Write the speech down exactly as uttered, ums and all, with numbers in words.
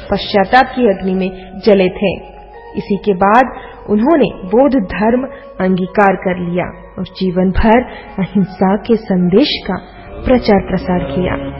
पश्चाताप की अग्नि में जले थे। इसी के बाद उन्होंने बौद्ध धर्म अंगीकार कर लिया और जीवन भर अहिंसा के संदेश का प्रचार प्रसार किया।